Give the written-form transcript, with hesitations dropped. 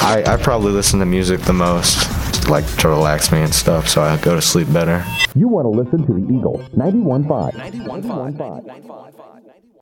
I probably listen to music the most, like to relax me and stuff, so I go to sleep better. You want to listen to the Eagle 91.5. 91.5.